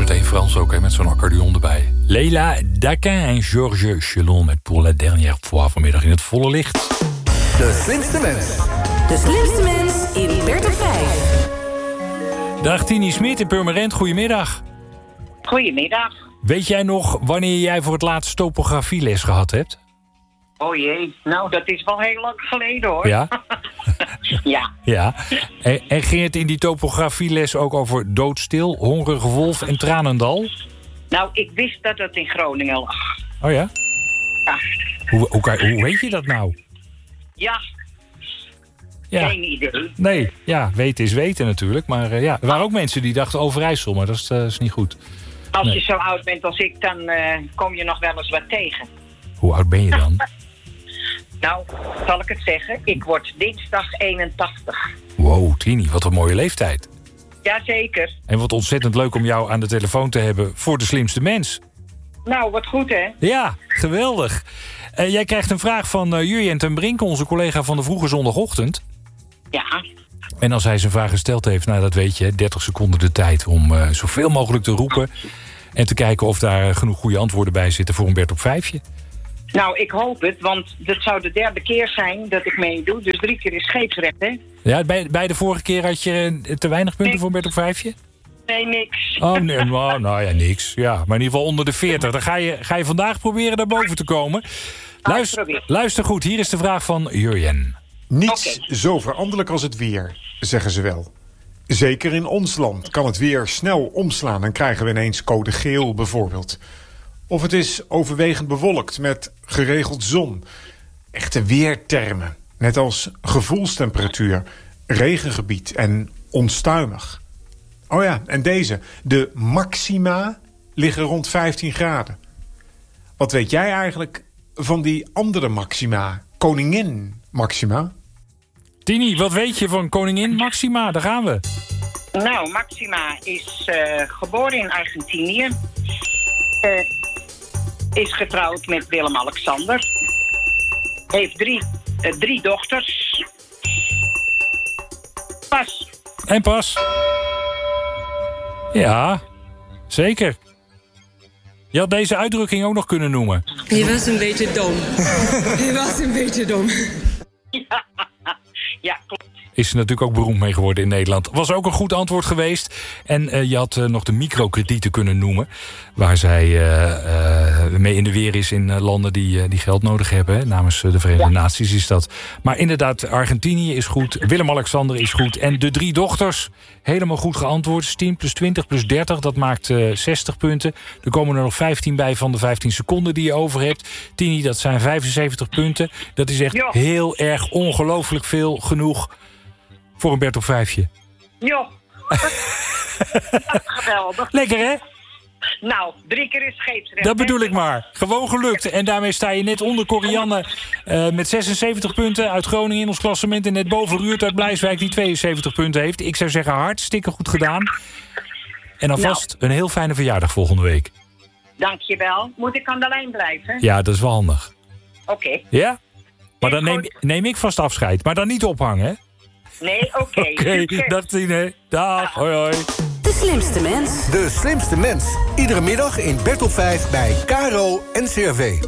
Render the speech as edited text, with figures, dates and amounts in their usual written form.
meteen Frans ook, hè, met zo'n accordeon erbij. Leila Daquin en Georges Chelon met Pour la dernière fois vanmiddag in het volle licht. De slimste mens. De slimste mens in Bert op 5. Dag Tini Smit in Purmerend, goedemiddag. Goedemiddag. Weet jij nog wanneer jij voor het laatst topografieles gehad hebt? Oh jee, nou dat is wel heel lang geleden hoor. Ja? Ja. Ja. En ging het in die topografieles ook over doodstil, hongerige wolf en tranendal? Nou, ik wist dat het in Groningen lag. Oh ja? Ja. Hoe weet je dat nou? Ja, Ja. geen idee. Nee, ja, weten is weten natuurlijk. Maar er waren ook mensen die dachten Overijssel, maar dat is niet goed. Als je zo oud bent als ik, dan kom je nog wel eens wat tegen. Hoe oud ben je dan? Nou, zal ik het zeggen, ik word dinsdag 81. Wow, Tini, wat een mooie leeftijd. Jazeker. En wat ontzettend leuk om jou aan de telefoon te hebben voor de slimste mens. Nou, wat goed hè? Ja, geweldig. Jij krijgt een vraag van Jurjen ten Brink, onze collega van de vroege zondagochtend. Ja. En als hij zijn vraag gesteld heeft, nou dat weet je, 30 seconden de tijd om zoveel mogelijk te roepen. En te kijken of daar genoeg goede antwoorden bij zitten voor een Bert op vijfje. Nou, ik hoop het, want dat zou de derde keer zijn dat ik meedoe. Dus 3 keer is scheepsrecht, hè? Ja, bij de vorige keer had je te weinig punten voor een Bert op vijfje? Nee, niks. Oh, nee, nou ja, niks. Ja, maar in ieder geval onder de 40. Dan ga je vandaag proberen daar boven te komen. Luister goed, hier is de vraag van Jurjen. Niets zo veranderlijk als het weer, zeggen ze wel. Zeker in ons land kan het weer snel omslaan en krijgen we ineens code geel bijvoorbeeld. Of het is overwegend bewolkt met geregeld zon. Echte weertermen, net als gevoelstemperatuur, regengebied en onstuimig. Oh ja, en deze, de maxima liggen rond 15 graden. Wat weet jij eigenlijk van die andere maxima, koningin maxima? Tini, wat weet je van koningin Maxima? Daar gaan we. Nou, Maxima is geboren in Argentinië. Is getrouwd met Willem-Alexander. Heeft drie dochters. Pas. En pas. Ja, zeker. Je had deze uitdrukking ook nog kunnen noemen. Je was een beetje dom. Je was een beetje dom. Ja, klopt. Is ze natuurlijk ook beroemd mee geworden in Nederland. Was ook een goed antwoord geweest. En je had nog de microkredieten kunnen noemen. Waar zij mee in de weer is in landen die geld nodig hebben. Hè. Namens de Verenigde Naties is dat. Maar inderdaad, Argentinië is goed. Willem-Alexander is goed. En de 3 dochters, helemaal goed geantwoord. 10 plus 20 plus 30, dat maakt 60 punten. Er komen er nog 15 bij van de 15 seconden die je over hebt. Tini, dat zijn 75 punten. Dat is echt heel erg ongelooflijk veel genoeg voor een Bert op vijfje. Jo. Geweldig. Lekker, hè? Nou, 3 keer is scheepsrecht. Dat bedoel ik maar. Gewoon gelukt. En daarmee sta je net onder Corianne met 76 punten uit Groningen in ons klassement. En net boven Ruurt uit Blijswijk die 72 punten heeft. Ik zou zeggen hartstikke goed gedaan. En alvast een heel fijne verjaardag volgende week. Dankjewel. Moet ik aan de lijn blijven? Ja, dat is wel handig. Oké. Ja? Maar dan neem ik vast afscheid. Maar dan niet ophangen, hè? Nee, oké. Oké, dag Tine. Dag, hoi hoi. De slimste mens. De slimste mens. Iedere middag in Bert op 5 bij KRO NCRV.